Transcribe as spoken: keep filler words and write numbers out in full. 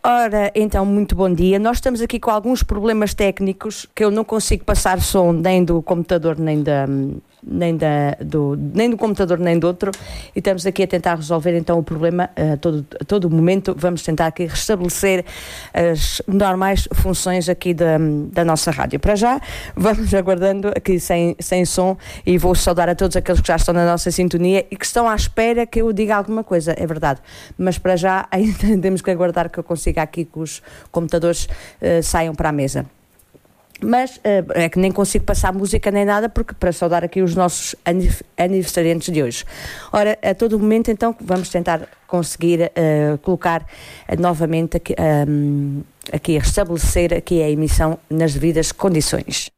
Ora, então, muito bom dia. Nós estamos aqui com alguns problemas técnicos que eu não consigo passar som nem do computador, nem da... Nem, da, do, nem do computador nem do outro, e estamos aqui a tentar resolver então o problema a todo, a todo momento. Vamos tentar aqui restabelecer as normais funções aqui da, da nossa rádio. Para já, vamos aguardando aqui sem, sem som, e vou saudar a todos aqueles que já estão na nossa sintonia e que estão à espera que eu diga alguma coisa, é verdade, mas para já ainda temos que aguardar que eu consiga aqui que os computadores uh, saiam para a mesa. Mas uh, é que nem consigo passar música nem nada, porque para saudar aqui os nossos aniversariantes de hoje. Ora, a todo momento então vamos tentar conseguir uh, colocar uh, novamente aqui, um, aqui a restabelecer aqui a emissão nas devidas condições.